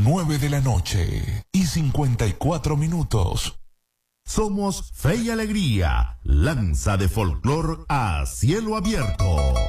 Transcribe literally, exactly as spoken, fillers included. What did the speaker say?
nueve de la noche y cincuenta y cuatro minutos. Somos Fe y Alegría, lanza de folclor a cielo abierto.